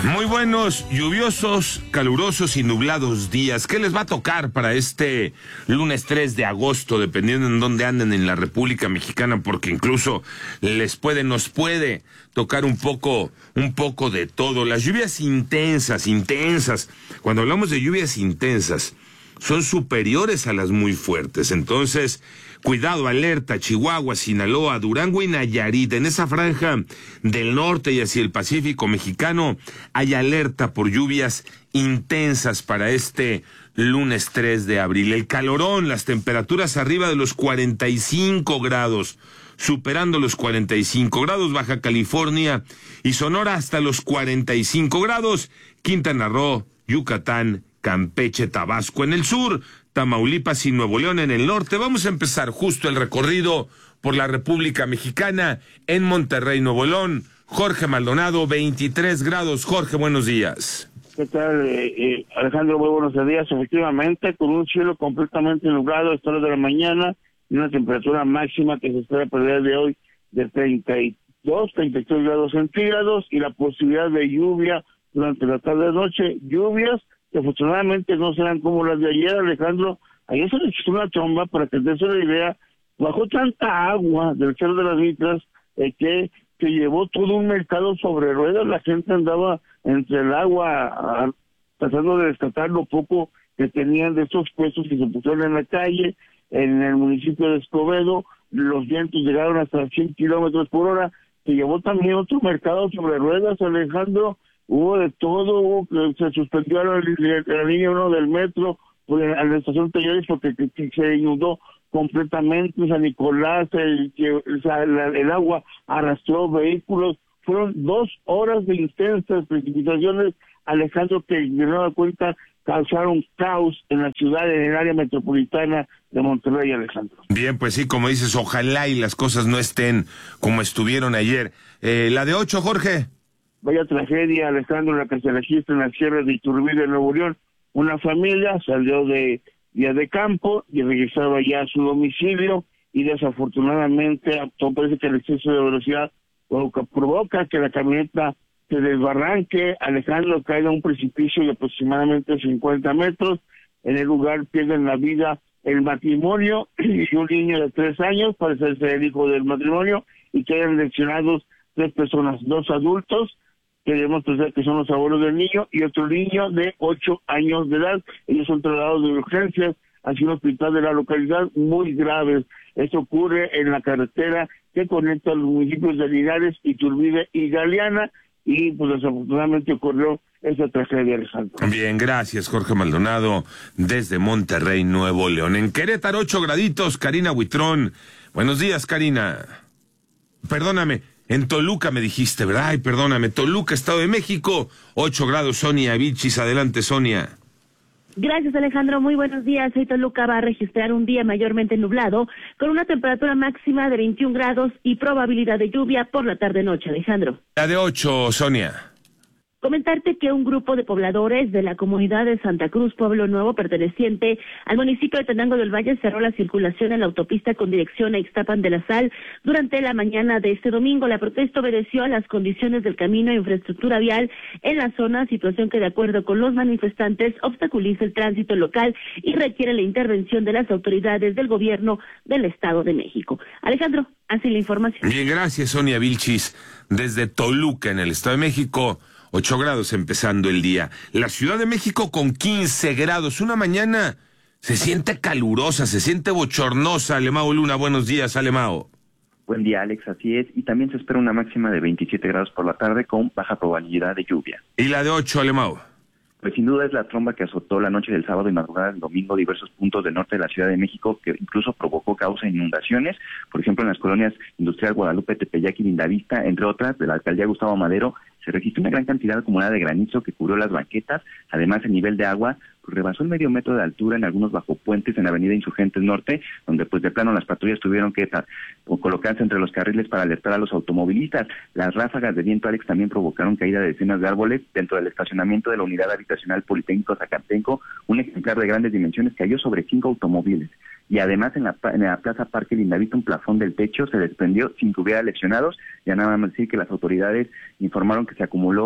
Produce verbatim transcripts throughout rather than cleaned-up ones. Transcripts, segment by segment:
Muy buenos, lluviosos, calurosos y nublados días. ¿Qué les va a tocar para este lunes tres de agosto, dependiendo en dónde anden en la República Mexicana? Porque incluso les puede, nos puede tocar un poco, un poco de todo. Las lluvias intensas, intensas. Cuando hablamos de lluvias intensas, son superiores a las muy fuertes. Entonces, cuidado, alerta, Chihuahua, Sinaloa, Durango y Nayarit. En esa franja del norte y hacia el Pacífico mexicano hay alerta por lluvias intensas para este lunes tres de abril. El calorón, las temperaturas arriba de los cuarenta y cinco grados, superando los cuarenta y cinco grados, Baja California y Sonora hasta los cuarenta y cinco grados, Quintana Roo, Yucatán, Campeche, Tabasco en el sur, Tamaulipas y Nuevo León en el norte. Vamos a empezar justo el recorrido por la República Mexicana en Monterrey, Nuevo León. Jorge Maldonado, veintitrés grados. Jorge, buenos días. ¿Qué tal, eh, eh, Alejandro? Muy buenos días. Efectivamente, con un cielo completamente nublado a esta hora de la mañana y una temperatura máxima que se espera para el día de hoy de treinta y dos, treinta y tres grados centígrados y la posibilidad de lluvia durante la tarde-noche. Lluvias que afortunadamente no serán como las de ayer, Alejandro. Ayer se le echó una tromba, para que te des una idea, bajó tanta agua del Cerro de las Mitras eh, que, que llevó todo un mercado sobre ruedas. La gente andaba entre el agua a, tratando de rescatar lo poco que tenían de esos puestos que se pusieron en la calle. En el municipio de Escobedo, los vientos llegaron hasta cien kilómetros por hora, que llevó también otro mercado sobre ruedas, Alejandro. Hubo de todo, hubo que se suspendió la, la, la línea uno del metro pues, a la estación Talleres porque que, que se inundó completamente San Nicolás, el, el, el, el agua arrastró vehículos. Fueron dos horas de intensas precipitaciones, Alejandro, que de nueva cuenta causaron caos en la ciudad, en el área metropolitana de Monterrey, Alejandro. Bien, pues sí, como dices, ojalá y las cosas no estén como estuvieron ayer. Eh, la de ocho, Jorge. Vaya tragedia, Alejandro, la que se registra en la sierra de Iturbide, Nuevo León. Una familia salió de día de campo y regresaba ya a su domicilio y desafortunadamente, parece que el exceso de velocidad provoca, provoca que la camioneta se desbarranque. Alejandro cae a un precipicio de aproximadamente cincuenta metros. En el lugar pierden la vida el matrimonio y un niño de tres años, parece ser el hijo del matrimonio, y quedan lesionados tres personas, dos adultos, queremos pensar que son los abuelos del niño, y otro niño de ocho años de edad. Ellos son trasladados de urgencias hacia un hospital de la localidad muy graves. Esto ocurre en la carretera que conecta los municipios de Linares, Iturbide y Galeana, y pues desafortunadamente ocurrió esa tragedia, Alejandro. Bien, gracias, Jorge Maldonado, desde Monterrey, Nuevo León. En Querétaro, ocho graditos, Karina Huitrón. Buenos días, Karina. Perdóname. En Toluca me dijiste, ¿verdad? Ay, perdóname. Toluca, Estado de México, ocho grados, Sonia Vilchis. Adelante, Sonia. Gracias, Alejandro. Muy buenos días. Hoy Toluca va a registrar un día mayormente nublado, con una temperatura máxima de veintiún grados y probabilidad de lluvia por la tarde-noche, Alejandro. La de ocho, Sonia. Comentarte que un grupo de pobladores de la comunidad de Santa Cruz, Pueblo Nuevo, perteneciente al municipio de Tenango del Valle, cerró la circulación en la autopista con dirección a Ixtapan de la Sal durante la mañana de este domingo. La protesta obedeció a las condiciones del camino e infraestructura vial en la zona, situación que de acuerdo con los manifestantes obstaculiza el tránsito local y requiere la intervención de las autoridades del gobierno del Estado de México. Alejandro, así la información. Bien, gracias, Sonia Vilchis, desde Toluca, en el Estado de México. Ocho grados empezando el día. La Ciudad de México con quince grados. Una mañana se siente calurosa, se siente bochornosa. Alemao Luna, buenos días, Alemao. Buen día, Alex, así es. Y también se espera una máxima de veintisiete grados por la tarde con baja probabilidad de lluvia. ¿Y la de ocho, Alemao? Pues sin duda es la tromba que azotó la noche del sábado y madrugada del domingo diversos puntos del norte de la Ciudad de México, que incluso provocó causa de inundaciones, por ejemplo en las colonias Industrial Guadalupe, Tepeyac y Lindavista, entre otras, de la alcaldía Gustavo Madero. Se registró una gran cantidad acumulada de granizo que cubrió las banquetas. Además, el nivel de agua pues, rebasó el medio metro de altura en algunos bajopuentes en la avenida Insurgentes Norte, donde pues de plano las patrullas tuvieron que ta- colocarse entre los carriles para alertar a los automovilistas. Las ráfagas de viento, Alex, también provocaron caída de decenas de árboles dentro del estacionamiento de la unidad habitacional Politécnico Zacatenco. Un ejemplar de grandes dimensiones cayó sobre cinco automóviles. Y además en la, en la Plaza Parque Lindavista un plafón del techo se desprendió sin que hubiera lesionados. Ya nada más decir que las autoridades informaron que se acumuló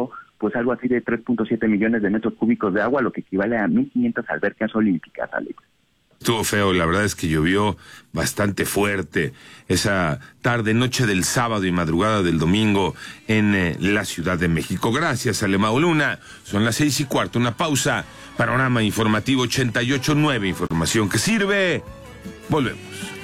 pues algo así de tres punto siete millones de metros cúbicos de agua, lo que equivale a mil quinientas albercas olímpicas, Alex. Estuvo feo, la verdad es que llovió bastante fuerte esa tarde, noche del sábado y madrugada del domingo en eh, la Ciudad de México. Gracias, Alemão Luna. Son las seis y cuarto, una pausa. Panorama Informativo ochenta y ocho punto nueve, información que sirve. Volvemos.